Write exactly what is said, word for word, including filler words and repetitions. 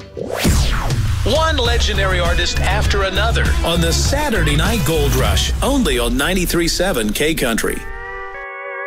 One legendary artist after another on the Saturday Night Gold Rush, only on ninety-three point seven K Country.